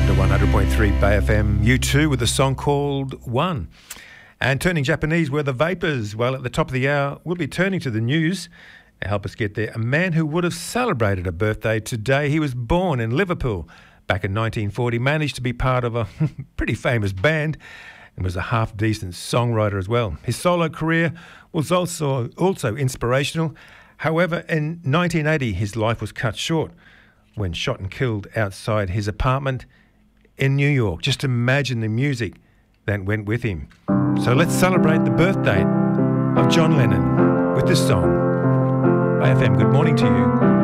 100.3 Bay FM, U2 with a song called One. And turning Japanese were the Vapors. Well, at the top of the hour, we'll be turning to the news to help us get there. A man who would have celebrated a birthday today. He was born in Liverpool back in 1940, managed to be part of a pretty famous band and was a half-decent songwriter as well. His solo career was also inspirational. However, in 1980, his life was cut short when shot and killed outside his apartment in New York. Just imagine the music that went with him. So let's celebrate the birthday of John Lennon with this song. Bay FM, good morning to you.